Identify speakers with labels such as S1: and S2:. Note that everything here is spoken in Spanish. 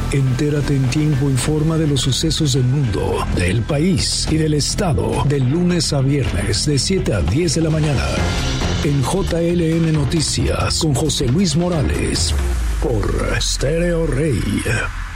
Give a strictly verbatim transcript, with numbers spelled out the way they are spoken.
S1: Entérate en tiempo y forma de los sucesos del mundo, del país y del estado, de lunes a viernes, de siete a diez de la mañana. En J L M Noticias, con José Luis Morales, por Stereo Rey.